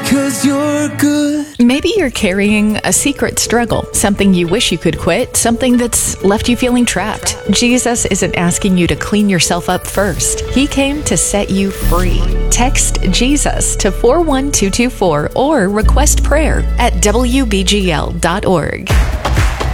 'cause you're good. Maybe you're carrying a secret struggle, something you wish you could quit, something that's left you feeling trapped. Jesus isn't asking you to clean yourself up first. He came to set you free. Text Jesus to 41224 or request prayer at WBGL.org.